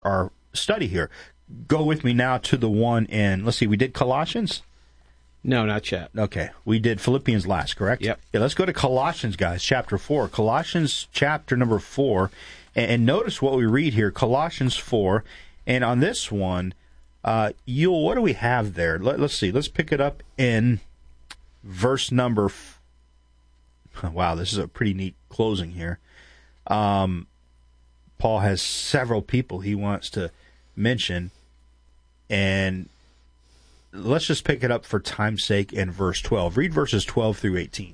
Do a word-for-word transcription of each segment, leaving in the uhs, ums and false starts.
our study here. Go with me now to the one in, let's see, we did Colossians? No, not yet. Okay. We did Philippians last, correct? Yep. Yeah, let's go to Colossians, guys, chapter four. Colossians chapter number four. And, and notice what we read here, Colossians four. And on this one, uh, Yule, what do we have there? Let, let's see. Let's pick it up in verse number... F- wow, this is a pretty neat closing here. Um, Paul has several people he wants to mention. And... let's just pick it up for time's sake in verse twelve. Read verses twelve through eighteen.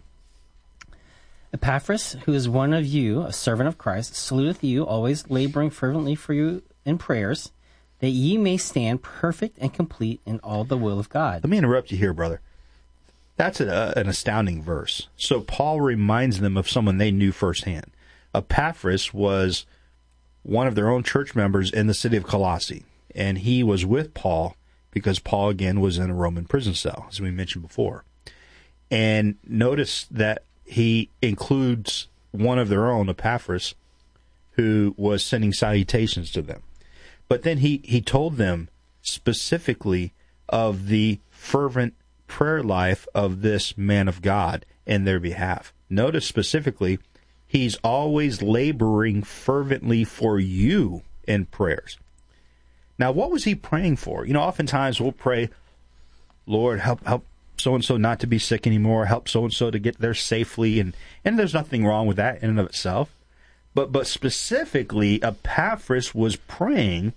Epaphras, who is one of you, a servant of Christ, saluteth you, always laboring fervently for you in prayers, that ye may stand perfect and complete in all the will of God. Let me interrupt you here, brother. That's a, an astounding verse. So Paul reminds them of someone they knew firsthand. Epaphras was one of their own church members in the city of Colossae, and he was with Paul because Paul, again, was in a Roman prison cell, as we mentioned before. And notice that he includes one of their own, Epaphras, who was sending salutations to them. But then he, he told them specifically of the fervent prayer life of this man of God in their behalf. Notice specifically, he's always laboring fervently for you in prayers. Now, what was he praying for? You know, oftentimes we'll pray, Lord, help help so-and-so not to be sick anymore, help so-and-so to get there safely, and, and there's nothing wrong with that in and of itself. But, but specifically, Epaphras was praying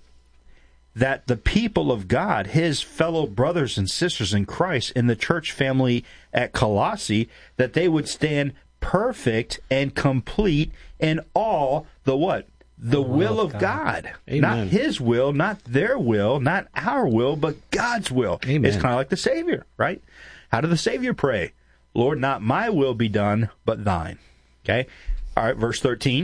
that the people of God, his fellow brothers and sisters in Christ in the church family at Colossae, that they would stand perfect and complete in all the what? The, the will, will of God. God. Not his will, not their will, not our will, but God's will. Amen. It's kind of like the Savior, right? How did the Savior pray? Lord, not my will be done, but thine. Okay? All right, verse thirteen.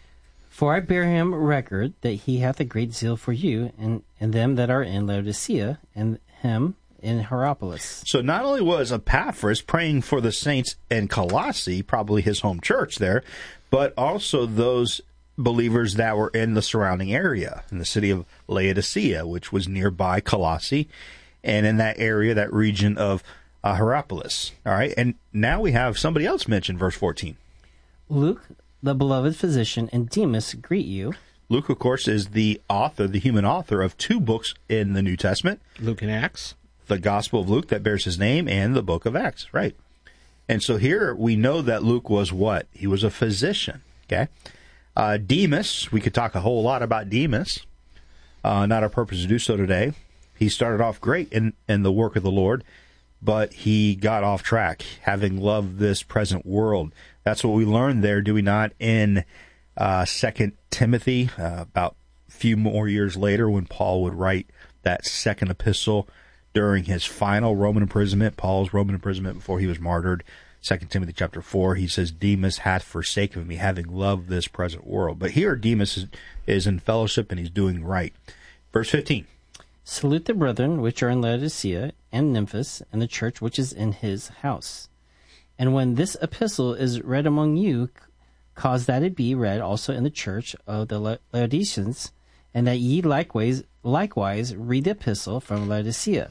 For I bear him record that he hath a great zeal for you, and, and them that are in Laodicea, and him in Hierapolis. So not only was Epaphras praying for the saints in Colossae, probably his home church there, but also those believers that were in the surrounding area, in the city of Laodicea, which was nearby Colossae, and in that area, that region of uh, Hierapolis. All right, and now we have somebody else mentioned, verse fourteen. Luke, the beloved physician, and Demas greet you. Luke, of course, is the author, the human author of two books in the New Testament. Luke and Acts. The Gospel of Luke that bears his name, and the book of Acts, right? And so here we know that Luke was what? He was a physician, okay? Uh, Demas, we could talk a whole lot about Demas. Uh, not our purpose to do so today. He started off great in, in the work of the Lord, but he got off track, having loved this present world. That's what we learned there, do we not, in uh, Second Timothy, uh, about a few more years later when Paul would write that second epistle during his final Roman imprisonment, Paul's Roman imprisonment before he was martyred. Second Timothy chapter four, he says, Demas hath forsaken me, having loved this present world. But here Demas is, is in fellowship and he's doing right. Verse fifteen. Salute the brethren which are in Laodicea and Nymphas, and the church which is in his house. And when this epistle is read among you, cause that it be read also in the church of the La- Laodiceans, and that ye likewise likewise read the epistle from Laodicea.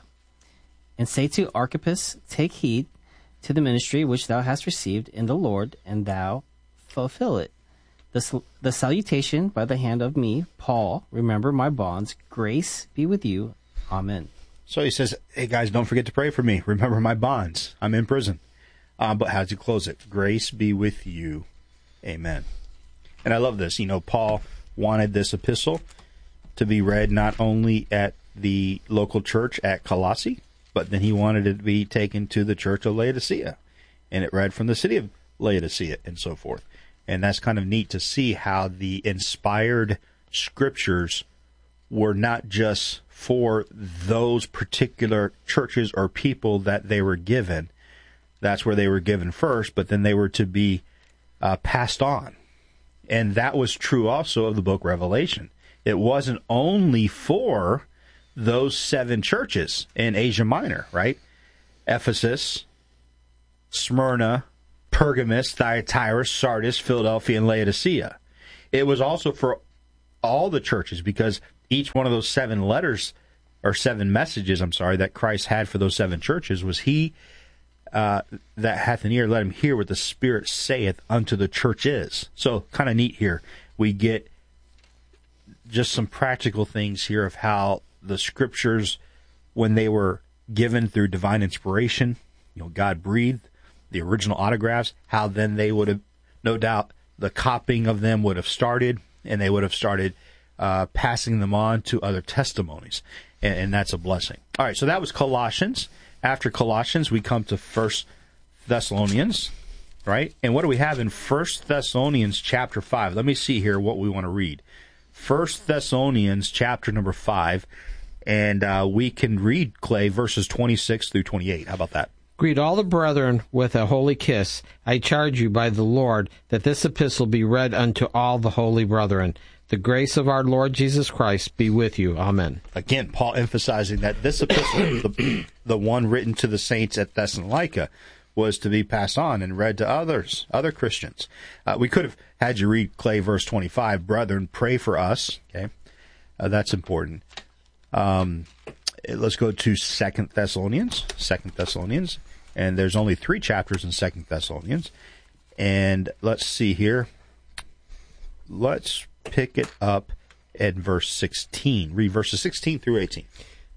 And say to Archippus, take heed to the ministry which thou hast received in the Lord, and thou fulfill it. The, the salutation by the hand of me, Paul, remember my bonds. Grace be with you. Amen. So he says, hey guys, don't forget to pray for me. Remember my bonds. I'm in prison. Um, but how does he close it? Grace be with you. Amen. And I love this. You know, Paul wanted this epistle to be read not only at the local church at Colossae, but then he wanted it to be taken to the church of Laodicea. And it read from the city of Laodicea and so forth. And that's kind of neat to see how the inspired scriptures were not just for those particular churches or people that they were given. That's where they were given first, but then they were to be uh, passed on. And that was true also of the book Revelation. It wasn't only for those seven churches in Asia Minor, right? Ephesus, Smyrna, Pergamus, Thyatira, Sardis, Philadelphia, and Laodicea. It was also for all the churches because each one of those seven letters, or seven messages, I'm sorry, that Christ had for those seven churches was, he uh, that hath an ear, let him hear what the Spirit saith unto the churches. So kind of neat here. We get just some practical things here of how the Scriptures, when they were given through divine inspiration, you know, God breathed the original autographs, how then they would have, no doubt, the copying of them would have started, and they would have started uh, passing them on to other testimonies, and, and that's a blessing. All right, so that was Colossians. After Colossians, we come to First Thessalonians, right? And what do we have in First Thessalonians chapter five? Let me see here what we want to read. First Thessalonians chapter number five, and uh, we can read, Clay, verses twenty-six through twenty-eight. How about that? Greet all the brethren with a holy kiss. I charge you by the Lord that this epistle be read unto all the holy brethren. The grace of our Lord Jesus Christ be with you. Amen. Again, Paul emphasizing that this epistle, the, the one written to the saints at Thessalonica, was to be passed on and read to others, other Christians. Uh, we could have had you read, Clay, verse twenty-five, brethren, pray for us. Okay, uh, that's important. Um, let's go to Second Thessalonians, Second Thessalonians, and there's only three chapters in Second Thessalonians. And let's see here. Let's pick it up at verse sixteen. Read verses sixteen through eighteen.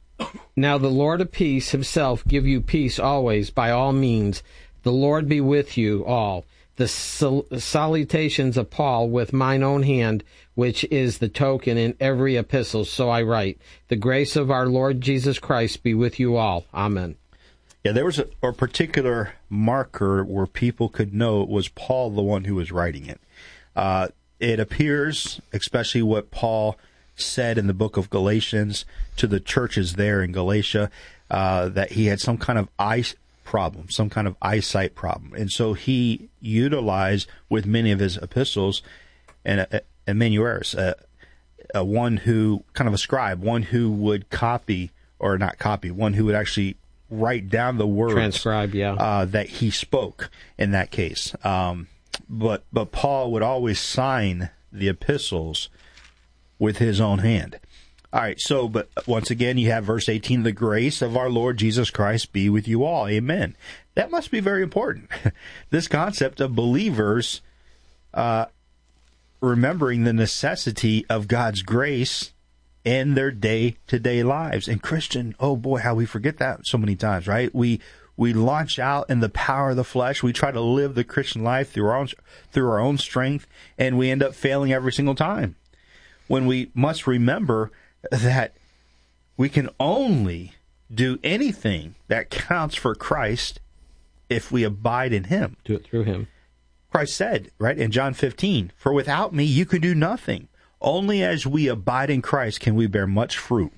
Now the Lord of peace himself give you peace always by all means. The Lord be with you all. The sal- salutations of Paul with mine own hand, which is the token in every epistle, so I write. The grace of our Lord Jesus Christ be with you all. Amen. Yeah, there was a, a particular marker where people could know it was Paul the one who was writing it. Uh, it appears, especially what Paul said in the book of Galatians to the churches there in Galatia, uh, that he had some kind of eye problem, some kind of eyesight problem. And so he utilized, with many of his epistles, an amanuensis, a, a one who, kind of a scribe, one who would copy, or not copy, one who would actually write down the words. Transcribe, yeah. Uh, that he spoke in that case. Um, but, but Paul would always sign the epistles with his own hand. All right, so, but once again, you have verse eighteen, the grace of our Lord Jesus Christ be with you all. Amen. That must be very important. This concept of believers uh, remembering the necessity of God's grace in their day-to-day lives. And Christian, oh boy, how we forget that so many times, right? We we launch out in the power of the flesh. We try to live the Christian life through our own, through our own strength, and we end up failing every single time. When we must remember that we can only do anything that counts for Christ if we abide in Him. Do it through Him. Christ said, right, in John fifteen, for without me you can do nothing. Only as we abide in Christ can we bear much fruit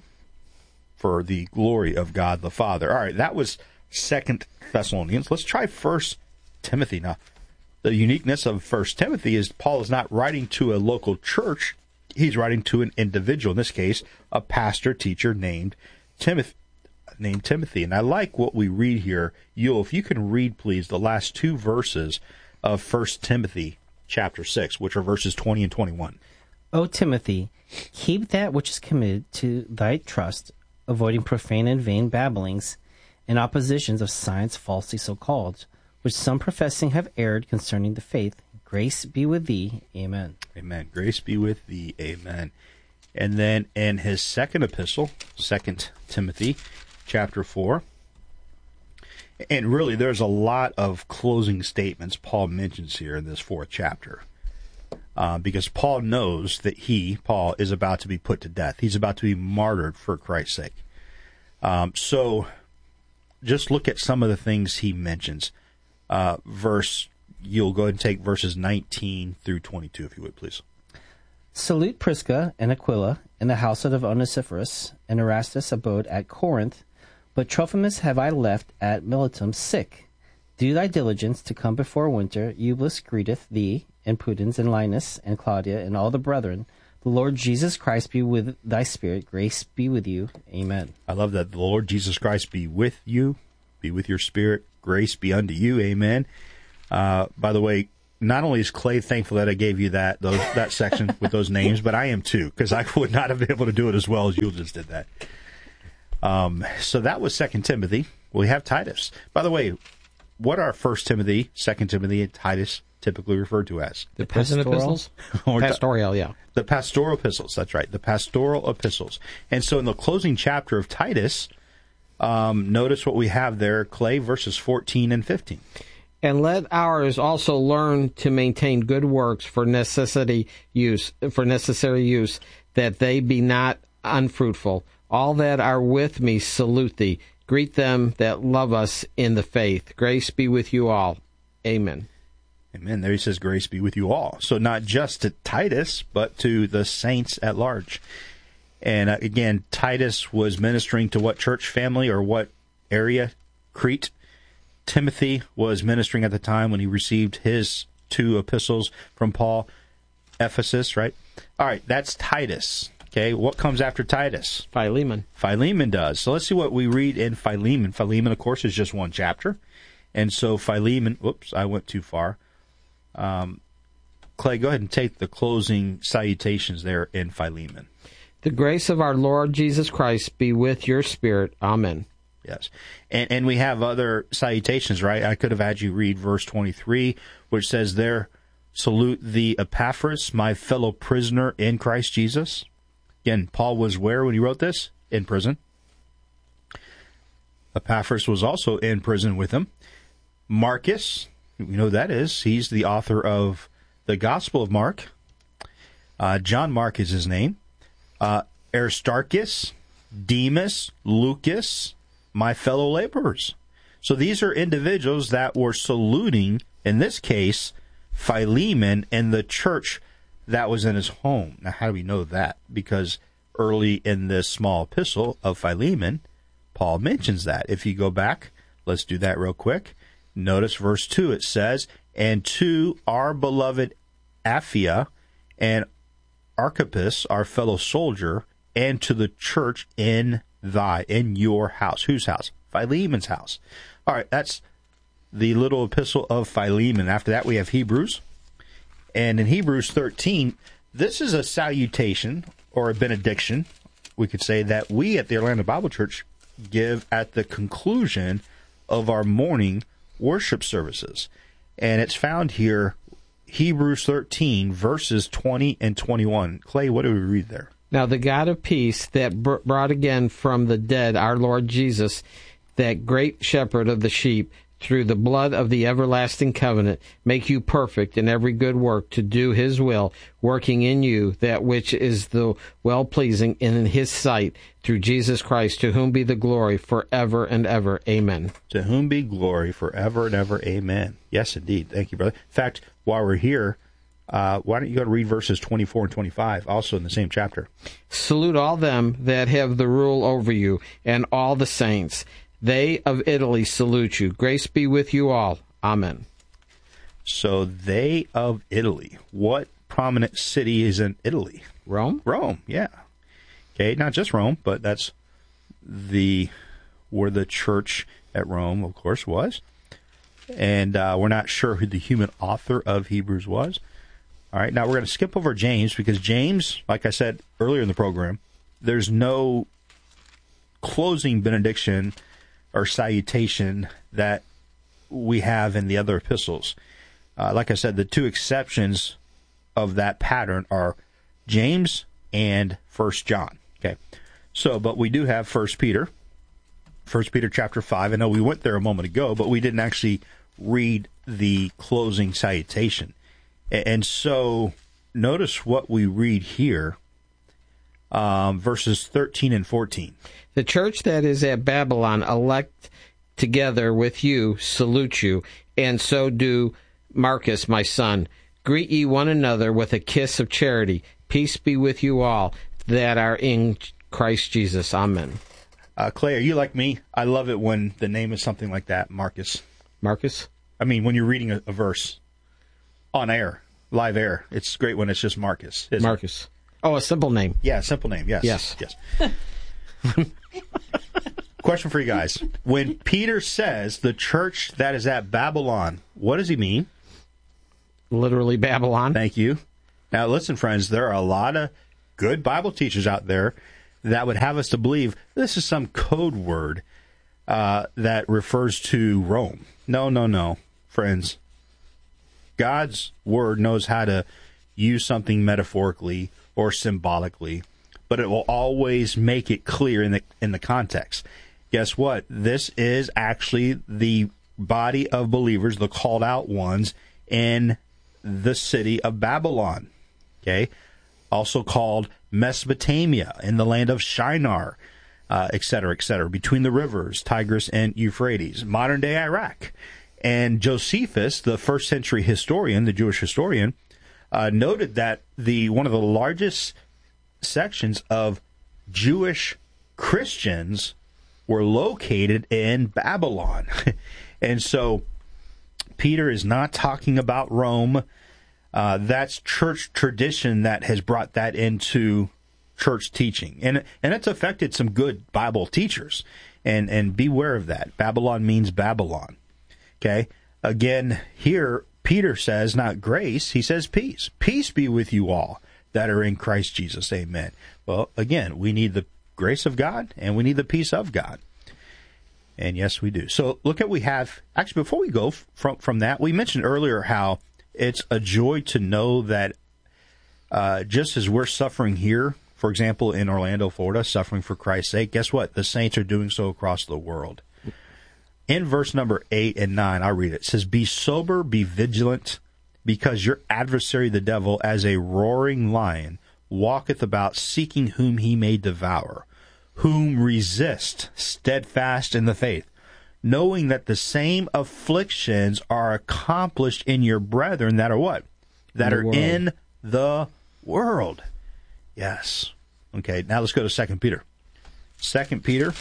for the glory of God the Father. All right, that was Second Thessalonians. Let's try First Timothy now. The uniqueness of First Timothy is Paul is not writing to a local church. He's writing to an individual, in this case, a pastor, teacher named Timothy. Named Timothy. And I like what we read here. Yul, if you can read, please, the last two verses of First Timothy chapter six, which are verses twenty and twenty-one. O Timothy, keep that which is committed to thy trust, avoiding profane and vain babblings, and oppositions of science falsely so called, which some professing have erred concerning the faith. Grace be with thee. Amen. Amen. Grace be with thee. Amen. And then in his second epistle, Second Timothy, chapter four, and really there's a lot of closing statements Paul mentions here in this fourth chapter, uh, because Paul knows that he, Paul, is about to be put to death. He's about to be martyred for Christ's sake. Um, so just look at some of the things he mentions. Uh, verse You'll go ahead and take verses nineteen through twenty-two, if you would, please. Salute Prisca and Aquila in the household of Onesiphorus, and Erastus abode at Corinth, but Trophimus have I left at Miletum sick. Do thy diligence to come before winter. Eubulus greeteth thee, and Pudens, and Linus, and Claudia, and all the brethren. The Lord Jesus Christ be with thy spirit. Grace be with you. Amen. I love that. The Lord Jesus Christ be with you, be with your spirit. Grace be unto you. Amen. Uh, by the way, not only is Clay thankful that I gave you that those that section with those names, but I am too, because I would not have been able to do it as well as you just did that. Um, so that was Second Timothy. We have Titus. By the way, what are First Timothy, Second Timothy, and Titus typically referred to as? The prison epistles? Pastoral, yeah. The pastoral epistles, that's right. The pastoral epistles. And so in the closing chapter of Titus, um, notice what we have there, Clay, verses fourteen and fifteen. And let ours also learn to maintain good works for necessity use, for necessary use, that they be not unfruitful. All that are with me salute thee. Greet them that love us in the faith. Grace be with you all. Amen. Amen. There he says, grace be with you all. So not just to Titus, but to the saints at large. And uh, again, Titus was ministering to what church family or what area? Crete. Timothy was ministering at the time when he received his two epistles from Paul. Ephesus, right? All right, that's Titus. Okay, what comes after Titus? Philemon. Philemon does. So let's see what we read in Philemon. Philemon, of course, is just one chapter. And so Philemon, whoops, I went too far. Um, Clay, go ahead and take the closing salutations there in Philemon. The grace of our Lord Jesus Christ be with your spirit. Amen. Yes. And, and we have other salutations, right? I could have had you read verse twenty-three, which says there, salute the Epaphras, my fellow prisoner in Christ Jesus. Again, Paul was where when he wrote this? In prison. Epaphras was also in prison with him. Marcus, you know who that is. He's the author of the Gospel of Mark. Uh, John Mark is his name. Uh, Aristarchus, Demas, Lucas, my fellow laborers. So these are individuals that were saluting, in this case, Philemon and the church that was in his home. Now, how do we know that? Because early in this small epistle of Philemon, Paul mentions that. If you go back, let's do that real quick. Notice verse two, it says, and to our beloved Apphia and Archippus, our fellow soldier, and to the church in thy, in your house. Whose house? Philemon's house. All right, that's the little epistle of Philemon. After that, we have Hebrews. And in Hebrews thirteen, this is a salutation or a benediction, we could say, that we at the Orlando Bible Church give at the conclusion of our morning worship services. And it's found here, Hebrews thirteen, verses twenty and twenty-one. Clay, what do we read there? Now the God of peace that br- brought again from the dead our Lord Jesus, that great shepherd of the sheep, through the blood of the everlasting covenant, make you perfect in every good work to do his will, working in you that which is the well-pleasing in his sight, through Jesus Christ, to whom be the glory forever and ever. Amen. To whom be glory forever and ever. Amen. Yes, indeed. Thank you, brother. In fact, while we're here, uh, why don't you go to read verses twenty-four and twenty-five, also in the same chapter. Salute all them that have the rule over you, and all the saints. They of Italy salute you. Grace be with you all. Amen. So they of Italy. What prominent city is in Italy? Rome? Rome, yeah. Okay, not just Rome, but that's the where the church at Rome, of course, was. And uh, we're not sure who the human author of Hebrews was. All right, now we're going to skip over James, because James, like I said earlier in the program, there's no closing benediction or salutation that we have in the other epistles. Uh, like I said, the two exceptions of that pattern are James and First John. Okay, so but we do have First Peter, First Peter chapter five. I know we went there a moment ago, but we didn't actually read the closing salutation. And so notice what we read here, um, verses thirteen and fourteen. The church that is at Babylon, elect together with you, salute you, and so do Marcus, my son. Greet ye one another with a kiss of charity. Peace be with you all that are in Christ Jesus. Amen. Uh, Clay, are you like me? I love it when the name is something like that, Marcus. Marcus? I mean, when you're reading a, a verse on air, live air, it's great when it's just Marcus. Marcus. It? Oh, a simple name. Yeah, simple name, yes. Yes. Yes. Question for you guys. When Peter says the church that is at Babylon, what does he mean? Literally Babylon. Thank you. Now, listen, friends, there are a lot of good Bible teachers out there that would have us to believe this is some code word uh, that refers to Rome. No, no, no, friends. God's word knows how to use something metaphorically or symbolically, but it will always make it clear in the in the context. Guess what? This is actually the body of believers, the called out ones, in the city of Babylon, okay? Also called Mesopotamia, in the land of Shinar, uh, et cetera, et cetera, between the rivers, Tigris and Euphrates, modern-day Iraq. And Josephus, the first century historian, the Jewish historian, uh, noted that the one of the largest sections of Jewish Christians were located in Babylon. And so Peter is not talking about Rome. Uh, that's church tradition that has brought that into church teaching. And and it's affected some good Bible teachers. And, and beware of that. Babylon means Babylon. Okay? Again, here, Peter says not grace, he says peace. Peace be with you all that are in Christ Jesus. Amen. Well, again, we need the grace of God and we need the peace of God. And yes, we do. So look at we have, actually, before we go from, from that, we mentioned earlier how it's a joy to know that uh, just as we're suffering here, for example, in Orlando, Florida, suffering for Christ's sake, guess what? The saints are doing so across the world. In verse number eight and nine, I'll read it. It says, be sober, be vigilant, because your adversary, the devil, as a roaring lion, walketh about seeking whom he may devour. Whom resist, steadfast in the faith, knowing that the same afflictions are accomplished in your brethren that are what? That are in the world. Yes. Okay, now let's go to Second Peter. Second Peter,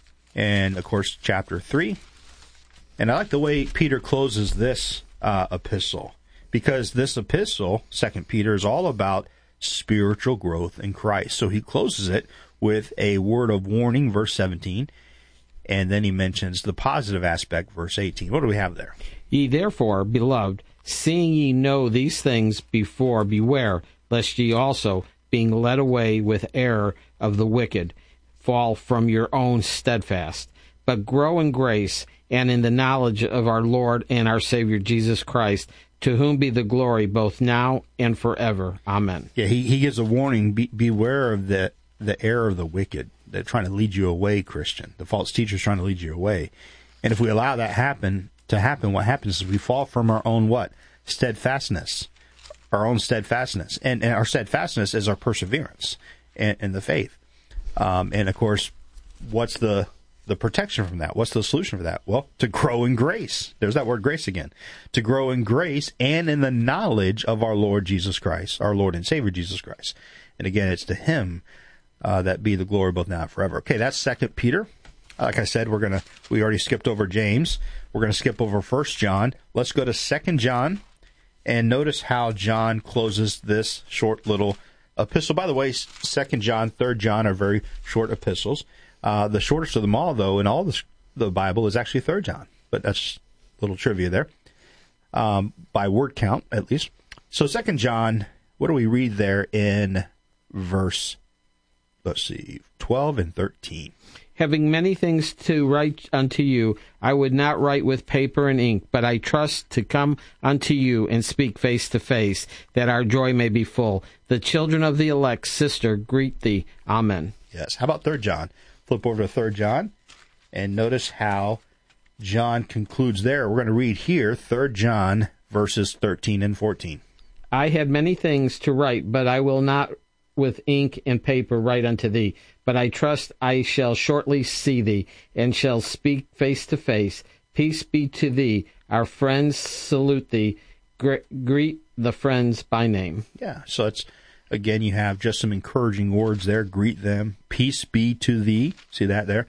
and of course, chapter three. And I like the way Peter closes this uh, epistle, because this epistle, Second Peter, is all about spiritual growth in Christ. So he closes it with a word of warning, verse seventeen, and then he mentions the positive aspect, verse eighteen. What do we have there? Ye therefore, beloved, seeing ye know these things before, beware, lest ye also, being led away with error of the wicked, fall from your own steadfast, but grow in grace and in the knowledge of our Lord and our Savior Jesus Christ, to whom be the glory both now and forever. Amen. Yeah, he, he gives a warning, be, beware of the the error of the wicked. They're trying to lead you away, Christian. The false teacher's trying to lead you away. And if we allow that happen to happen, what happens is we fall from our own what? Steadfastness. Our own steadfastness. And, and our steadfastness is our perseverance in, in the faith. Um, and, of course, what's the, the protection from that? What's the solution for that? Well, to grow in grace. There's that word grace again. To grow in grace and in the knowledge of our Lord Jesus Christ, our Lord and Savior Jesus Christ. And again, it's to him Uh, that be the glory both now and forever. Okay, that's Second Peter. Like I said, we're gonna we already skipped over James. We're gonna skip over First John. Let's go to Second John, and notice how John closes this short little epistle. By the way, Second John, Third John are very short epistles. Uh, the shortest of them all, though, in all the the Bible is actually Third John. But that's a little trivia there, um, by word count at least. So Second John, what do we read there in verse? Let's see, twelve and thirteen. Having many things to write unto you, I would not write with paper and ink, but I trust to come unto you and speak face to face, that our joy may be full. The children of the elect, sister, greet thee. Amen. Yes. How about Third John? Flip over to Third John, and notice how John concludes there. We're going to read here, Third John, verses thirteen and fourteen. I had many things to write, but I will not with ink and paper write unto thee, but I trust I shall shortly see thee, and shall speak face to face. Peace be to thee. Our friends salute thee. Gre- greet the friends by name. Yeah, so it's, again, you have just some encouraging words there. Greet them. Peace be to thee. See that there?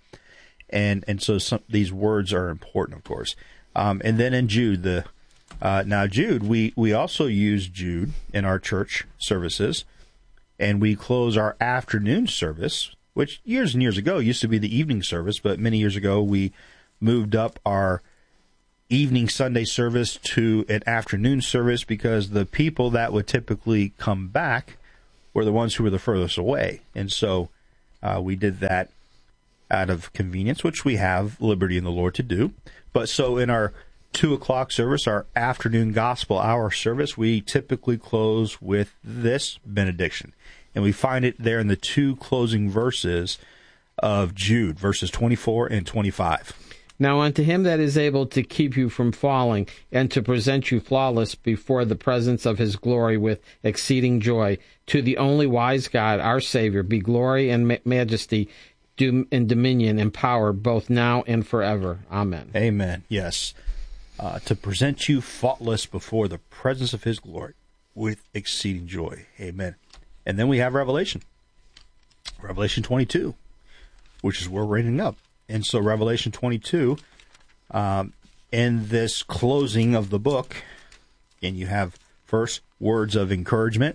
And and so some, these words are important, of course. Um, and then in Jude, the uh, now Jude, we, we also use Jude in our church services. And we close our afternoon service, which years and years ago used to be the evening service, but many years ago we moved up our evening Sunday service to an afternoon service because the people that would typically come back were the ones who were the furthest away. And so uh, we did that out of convenience, which we have liberty in the Lord to do. But so in our two o'clock service, our afternoon gospel hour service, we typically close with this benediction. And we find it there in the two closing verses of Jude, verses twenty-four and twenty-five. Now unto him that is able to keep you from falling, and to present you flawless before the presence of his glory with exceeding joy, to the only wise God, our Savior, be glory and ma- majesty, do, and dominion and power, both now and forever. Amen. Amen. Yes. Uh, to present you faultless before the presence of his glory with exceeding joy. Amen. And then we have Revelation. Revelation twenty-two, which is where we're ending up. And so Revelation twenty-two, um, in this closing of the book, and you have first words of encouragement,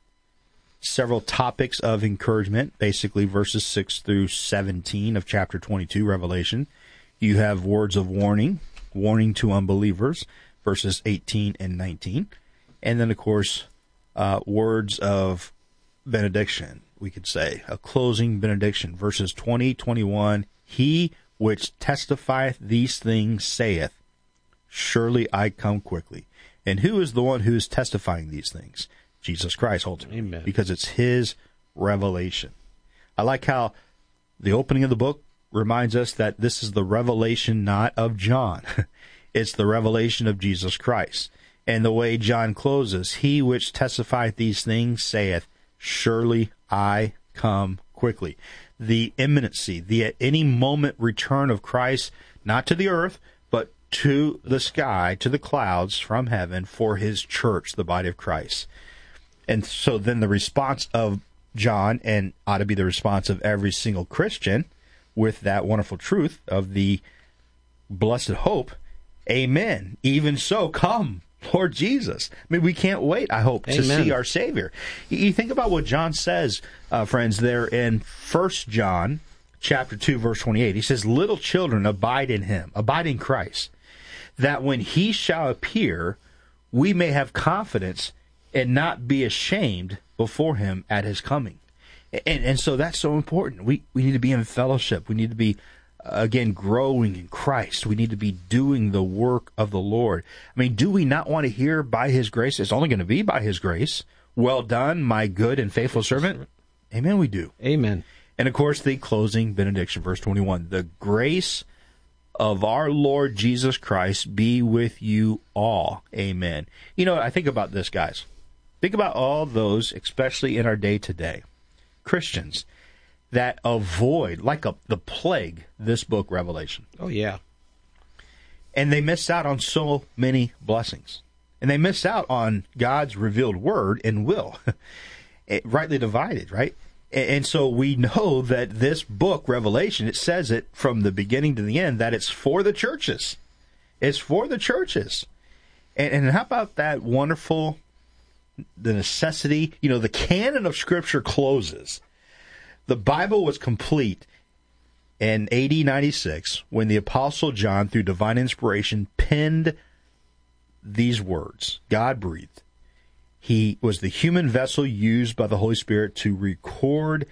several topics of encouragement, basically verses six through seventeen of chapter twenty-two, Revelation. You have words of warning, warning to unbelievers, verses eighteen and nineteen. And then, of course, uh, words of benediction, we could say, a closing benediction, verses twenty, twenty-one. He which testifieth these things saith, surely I come quickly. And who is the one who is testifying these things? Jesus Christ, ultimately. Amen. Because it's his revelation. I like how the opening of the book reminds us that this is the revelation not of John. It's the revelation of Jesus Christ. And the way John closes, he which testifieth these things saith, surely I come quickly. The imminency, the at any moment return of Christ, not to the earth, but to the sky, to the clouds from heaven for his church, the body of Christ. And so then the response of John, and ought to be the response of every single Christian, with that wonderful truth of the blessed hope, amen. Even so, come, Lord Jesus. I mean, we can't wait, I hope, Amen. to see our Savior. You think about what John says, uh, friends, there in First John chapter two, verse twenty-eight. He says, little children, abide in him, abide in Christ, that when he shall appear, we may have confidence and not be ashamed before him at his coming. And, and so that's so important. We, we need to be in fellowship. We need to be again, growing in Christ. We need to be doing the work of the Lord. I mean, do we not want to hear by his grace? It's only going to be by his grace. Well done, my good and faithful servant. Amen, we do. Amen. And, of course, the closing benediction, verse twenty-one. The grace of our Lord Jesus Christ be with you all. Amen. You know, I think about this, guys. Think about all those, especially in our day today, Christians, that avoid, like a, the plague, this book, Revelation. Oh, yeah. And they miss out on so many blessings. And they miss out on God's revealed word and will. It, rightly divided, right? And, and so we know that this book, Revelation, it says it from the beginning to the end, that it's for the churches. It's for the churches. And, and how about that wonderful, the necessity, you know, the canon of Scripture closes. The Bible was complete in A D ninety-six when the Apostle John, through divine inspiration, penned these words. God breathed. He was the human vessel used by the Holy Spirit to record,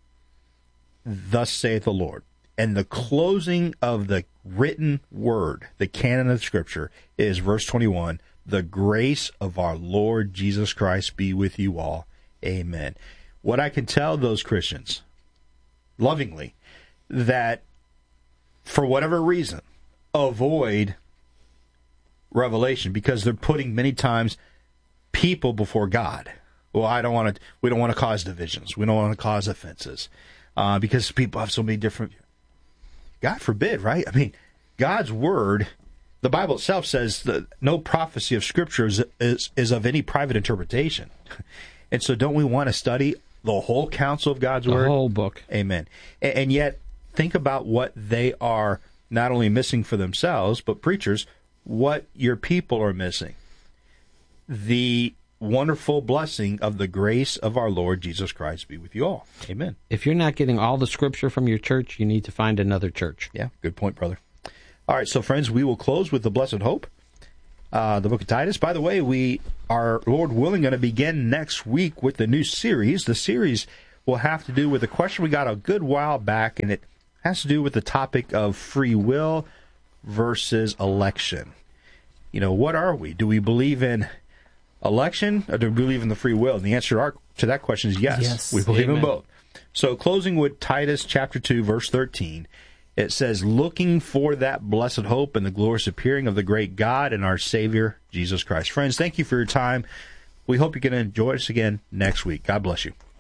thus saith the Lord. And the closing of the written word, the canon of Scripture, is verse twenty-one. The grace of our Lord Jesus Christ be with you all. Amen. What I can tell those Christians, lovingly, that for whatever reason, avoid Revelation because they're putting many times people before God. Well, I don't want to. We don't want to cause divisions. We don't want to cause offenses uh, because people have so many different. God forbid, right? I mean, God's word. The Bible itself says that no prophecy of Scripture is, is, is of any private interpretation. And so don't we want to study the whole counsel of God's the word? The whole book. Amen. And, and yet, think about what they are not only missing for themselves, but preachers, what your people are missing. The wonderful blessing of the grace of our Lord Jesus Christ be with you all. Amen. If you're not getting all the Scripture from your church, you need to find another church. Yeah, good point, brother. All right, so friends, we will close with the Blessed Hope, uh, the book of Titus. By the way, we are, Lord willing, going to begin next week with the new series. The series will have to do with a question we got a good while back, and it has to do with the topic of free will versus election. You know, what are we? Do we believe in election, or do we believe in the free will? And the answer to, our, to that question is yes. Yes. We believe Amen. in both. So closing with Titus chapter two, verse thirteen, it says, looking for that blessed hope and the glorious appearing of the great God and our Savior, Jesus Christ. Friends, thank you for your time. We hope you can enjoy us again next week. God bless you.